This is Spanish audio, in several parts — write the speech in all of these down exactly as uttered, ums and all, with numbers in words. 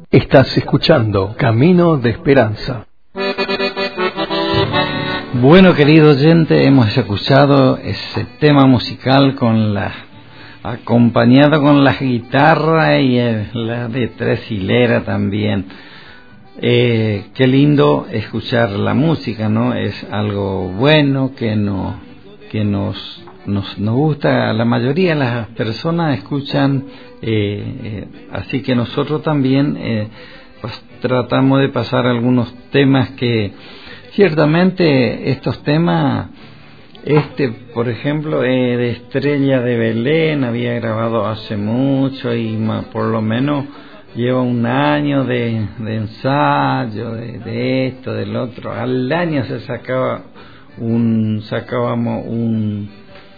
Estás escuchando Camino de Esperanza. Bueno, querido oyente, hemos escuchado ese tema musical con la acompañado con la guitarra y el, la de tres hileras también. Eh, qué lindo escuchar la música, ¿no? Es algo bueno que no que nos nos, nos gusta. La mayoría de las personas escuchan, eh, eh, así que nosotros también eh, pues, tratamos de pasar algunos temas que ciertamente estos temas, este por ejemplo eh, de Estrella de Belén había grabado hace mucho y ma, por lo menos lleva un año de, de ensayo de, de esto, del otro. Al año se sacaba un sacábamos un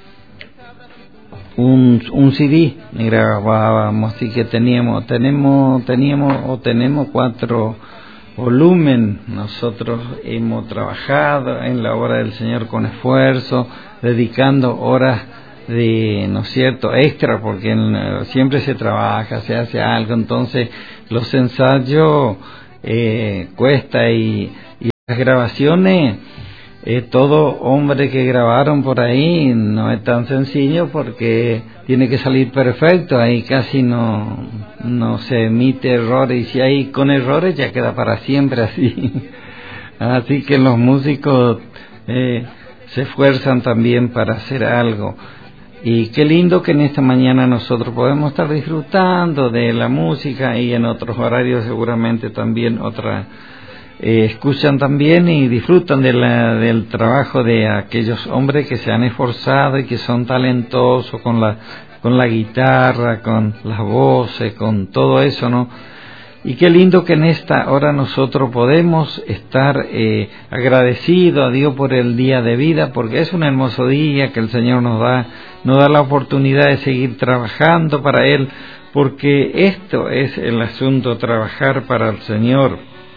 un un C D y grabábamos, así que teníamos tenemos teníamos o tenemos cuatro volumen. Nosotros hemos trabajado en la obra del Señor con esfuerzo, dedicando horas de, ¿no es cierto?, extra, porque en, siempre se trabaja, se hace algo, entonces los ensayos eh, cuesta y, y las grabaciones, eh, todo hombre que grabaron por ahí no es tan sencillo porque tiene que salir perfecto, ahí casi no no se emite errores, y si hay con errores ya queda para siempre así. Así que los músicos eh, se esfuerzan también para hacer algo. Y qué lindo que en esta mañana nosotros podemos estar disfrutando de la música, y en otros horarios seguramente también otra eh, escuchan también y disfrutan de la, del trabajo de aquellos hombres que se han esforzado y que son talentosos con la con la guitarra, con las voces, con todo eso, ¿no? Y qué lindo que en esta hora nosotros podemos estar eh, agradecidos a Dios por el día de vida, porque es un hermoso día que el Señor nos da, nos da la oportunidad de seguir trabajando para Él, porque esto es el asunto, trabajar para el Señor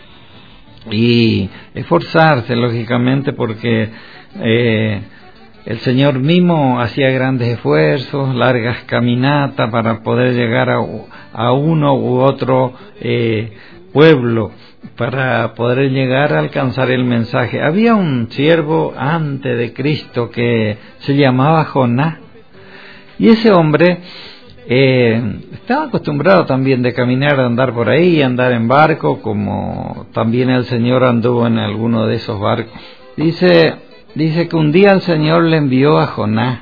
y esforzarse, lógicamente, porque eh, el Señor mismo hacía grandes esfuerzos, largas caminatas para poder llegar a, a uno u otro eh, pueblo, para poder llegar a alcanzar el mensaje. Había un siervo antes de Cristo que se llamaba Jonás, y ese hombre eh, estaba acostumbrado también de caminar, de andar por ahí, andar en barco, como también el Señor anduvo en alguno de esos barcos. Dice... Dice que un día el Señor le envió a Jonás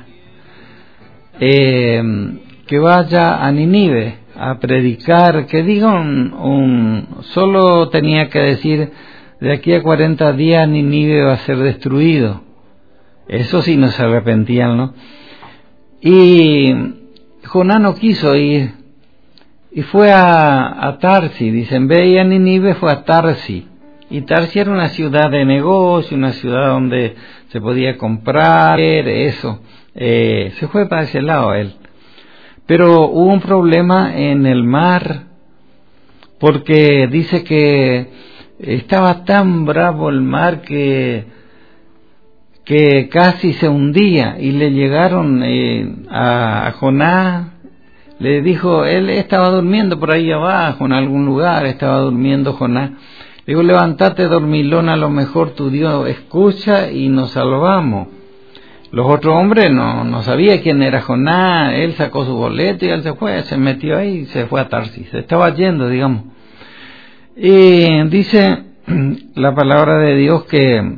eh, que vaya a Nínive a predicar, que diga un, un, solo tenía que decir, de aquí a cuarenta días Nínive va a ser destruido. Eso sí, no se arrepentían, ¿no? Y Jonás no quiso ir, y fue a, a Tarsis. Dicen, ve y a Nínive, fue a Tarsis. Y Tarsis era una ciudad de negocio, una ciudad donde se podía comprar, eso. Eh, se fue para ese lado él. Pero hubo un problema en el mar, porque dice que estaba tan bravo el mar que, que casi se hundía, y le llegaron eh, a, a Jonás, le dijo, él estaba durmiendo por ahí abajo, en algún lugar, estaba durmiendo Jonás. Digo, levántate, dormilón, a lo mejor tu Dios escucha y nos salvamos. Los otros hombres no, no sabía quién era Jonás. Él sacó su boleto y él se fue, se metió ahí y se fue a Tarsis. Se estaba yendo, digamos. Y dice la palabra de Dios que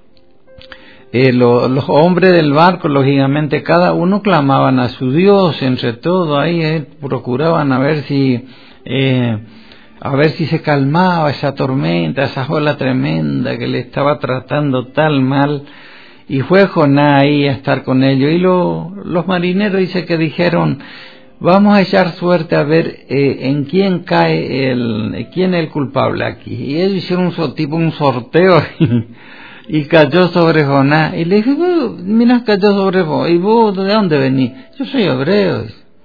eh, lo, los hombres del barco, lógicamente, cada uno clamaban a su Dios, entre todo ahí eh, procuraban a ver si... Eh, a ver si se calmaba esa tormenta, esa ola tremenda que le estaba tratando tal mal. Y fue Jonás ahí a estar con ellos. Y lo, los marineros dice que dijeron, vamos a echar suerte a ver eh, en quién cae, el quién es el culpable aquí. Y ellos hicieron un tipo un sorteo y, y cayó sobre Jonás. Y le dije, mira, cayó sobre vos. ¿Y vos de dónde venís? Yo soy hebreo.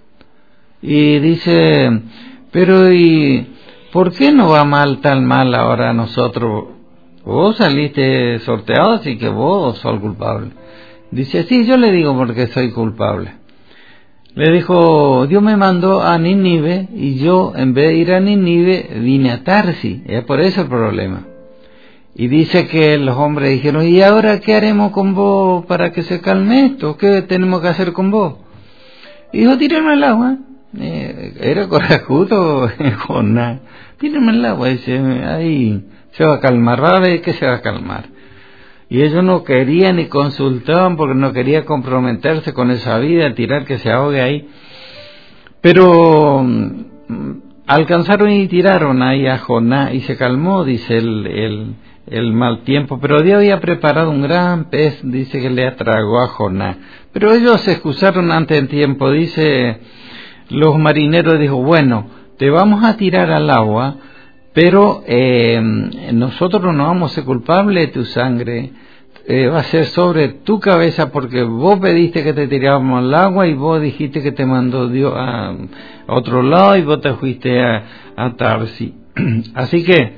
Y dice, pero y... ¿por qué no va mal tan mal ahora a nosotros? Vos saliste sorteado, así que vos sos culpable. Dice, sí, yo le digo porque soy culpable. le dijo, Dios me mandó a Nínive y yo en vez de ir a Nínive vine a Tarsis, es por eso el problema. Y dice que los hombres dijeron, ¿y ahora qué haremos con vos para que se calme esto? ¿Qué tenemos que hacer con vos? Y dijo, tírenme al agua. Eh, era corajudo Jonás. Tírenme al agua. Dice, ahí se va a calmar. Va a ver que se va a calmar. Y ellos no querían ni consultaban porque no quería comprometerse con esa vida, tirar que se ahogue ahí. Pero alcanzaron y tiraron ahí a Jonás y se calmó, dice el, el, el mal tiempo. Pero Dios había preparado un gran pez, dice que le atragó a Jonás. Pero ellos se excusaron antes del tiempo, dice los marineros, dijo, bueno, te vamos a tirar al agua, pero eh, nosotros no vamos a ser culpables de tu sangre, eh, va a ser sobre tu cabeza porque vos pediste que te tiráramos al agua y vos dijiste que te mandó Dios a, a otro lado y vos te fuiste a, a Tarsis. Así que,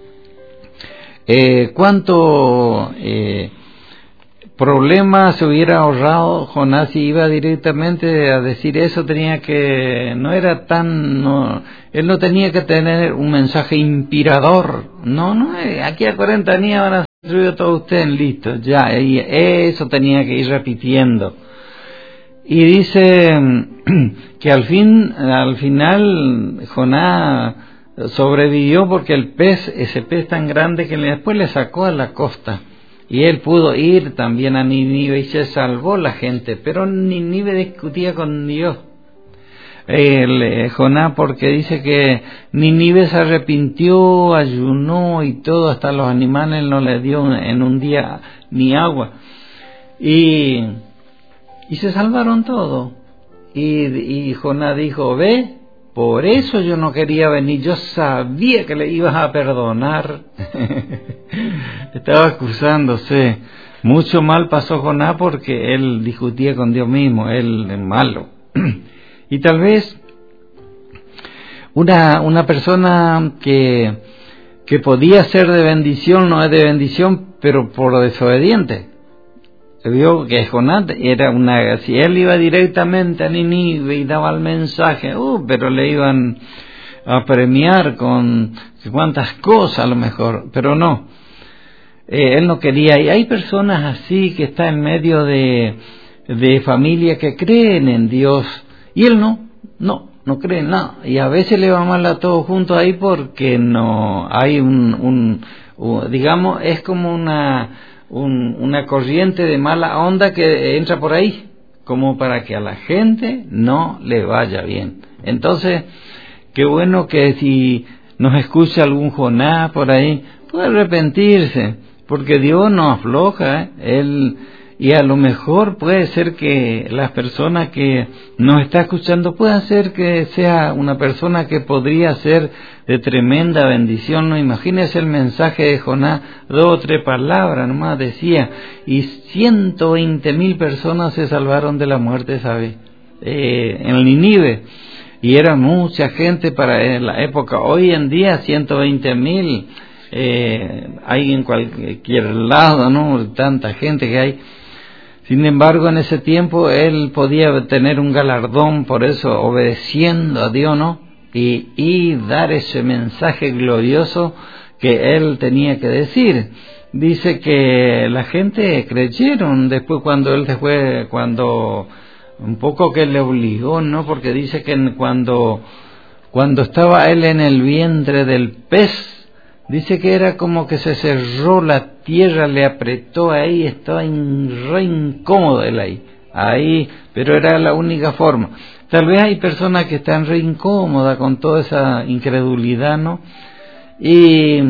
eh, ¿cuánto eh, problema se hubiera ahorrado Jonás si iba directamente a decir eso? Tenía que, no era tan, no, él no tenía que tener un mensaje inspirador, no, no, aquí a cuarenta días van a ser destruidos todos ustedes, listos, ya, y eso tenía que ir repitiendo. Y dice que al fin, al final Jonás sobrevivió porque el pez, ese pez tan grande que después le sacó a la costa. Y él pudo ir también a Nínive y se salvó la gente, pero Nínive discutía con Dios. El, eh, Jonás, porque dice que Nínive se arrepintió, ayunó y todo, hasta los animales no le dio en un día ni agua. Y, y se salvaron todos. Y, y Jonás dijo, ve, por eso yo no quería venir, yo sabía que le ibas a perdonar. Estaba excusándose. Mucho mal pasó Jonás porque él discutía con Dios mismo, él es malo. Y tal vez una una persona que que podía ser de bendición no es de bendición, pero por desobediente. Se vio que Jonás era una, si él iba directamente a Nínive y daba el mensaje, uh, pero le iban a premiar con cuantas cosas a lo mejor, pero no. Eh, él no quería, y hay personas así que están en medio de, de familia que creen en Dios, y él no, no, no cree en nada, y a veces le va mal a todos juntos ahí porque no hay un, un, un digamos, es como una, un, una corriente de mala onda que entra por ahí, como para que a la gente no le vaya bien. Entonces, qué bueno que si nos escucha algún Jonás por ahí, puede arrepentirse, porque Dios no afloja, ¿eh? Él, y a lo mejor puede ser que las personas que nos está escuchando, pueda ser que sea una persona que podría ser de tremenda bendición, ¿no? Imagínese el mensaje de Jonás, dos o tres palabras nomás decía, y ciento veinte mil personas se salvaron de la muerte, ¿sabe? Eh, en Nínive. Y era mucha gente para la época. Hoy en día ciento veinte mil eh, hay en cualquier lado, ¿no? Tanta gente que hay. Sin embargo, en ese tiempo él podía tener un galardón por eso, obedeciendo a Dios, ¿no? Y, y dar ese mensaje glorioso que él tenía que decir. Dice que la gente creyeron después cuando él se fue, cuando un poco que le obligó, ¿no? Porque dice que cuando, cuando estaba él en el vientre del pez, dice que era como que se cerró la tierra, le apretó ahí, estaba in, re incómodo él ahí, ahí, pero era la única forma. Tal vez hay personas que están re incómodas con toda esa incredulidad, ¿no? Y,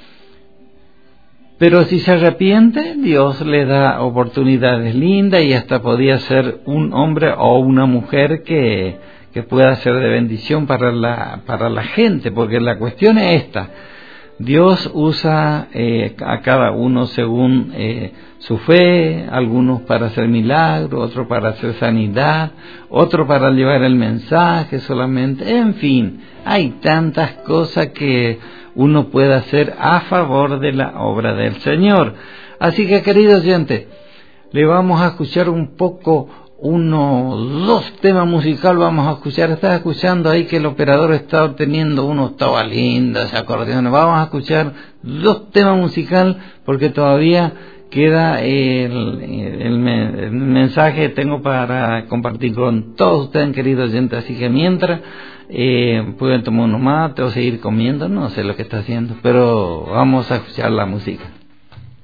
pero si se arrepiente, Dios le da oportunidades lindas y hasta podía ser un hombre o una mujer que, que pueda ser de bendición para la, para la gente, porque la cuestión es esta. Dios usa eh, a cada uno según eh, su fe, algunos para hacer milagros, otros para hacer sanidad, otros para llevar el mensaje solamente, en fin, hay tantas cosas que uno puede hacer a favor de la obra del Señor. Así que, querido oyente, le vamos a escuchar un poco uno, dos temas musicales vamos a escuchar. Estás escuchando ahí que el operador está obteniendo una octava linda, ese acordeón. Vamos a escuchar dos temas musicales porque todavía queda el, el, el mensaje que tengo para compartir con todos ustedes, queridos oyentes. Así que mientras eh, pueden tomar unos mates o seguir comiendo, no sé lo que está haciendo, pero vamos a escuchar la música.